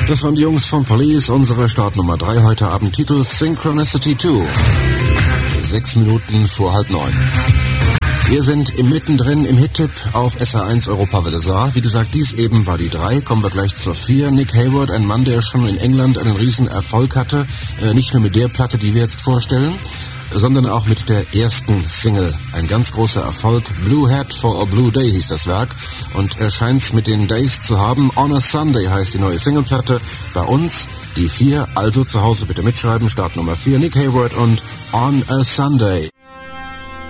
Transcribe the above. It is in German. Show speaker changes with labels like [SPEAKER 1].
[SPEAKER 1] Das waren die Jungs von Police, unsere Startnummer 3 heute Abend, Titel Synchronicity 2. 6 Minuten vor 8:30. Wir sind mittendrin im Hit-Tipp auf SR1 Europawelle Saar. Wie gesagt, dies eben war die 3. Kommen wir gleich zur 4. Nick Hayward, ein Mann, der schon in England einen riesen Erfolg hatte. Nicht nur mit der Platte, die wir jetzt vorstellen, sondern auch mit der ersten Single. Ein ganz großer Erfolg. Blue Hat for a Blue Day hieß das Werk. Und er scheint's mit den Days zu haben. On a Sunday heißt die neue Singleplatte. Bei uns die 4. Also zu Hause bitte mitschreiben. Startnummer 4. Nick Hayward und On a Sunday.